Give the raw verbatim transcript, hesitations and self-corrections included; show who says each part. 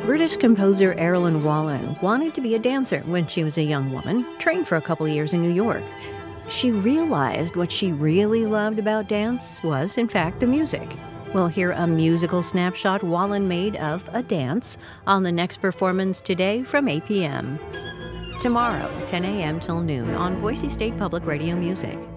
Speaker 1: British composer Erilyn Wallen wanted to be a dancer when she was a young woman, trained for a couple years in New York. She realized what she really loved about dance was, in fact, the music. We'll hear a musical snapshot Wallen made of a dance on the next performance today from eight p.m. Tomorrow, ten a.m. till noon on Boise State Public Radio Music.